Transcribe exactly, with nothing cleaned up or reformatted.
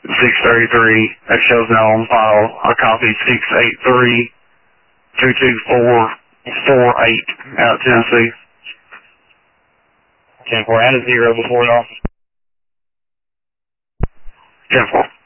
six thirty-three. That shows now on file. I copied six eight three, two two four, four eight out of Tennessee. ten four, add a zero before it, officer. ten four.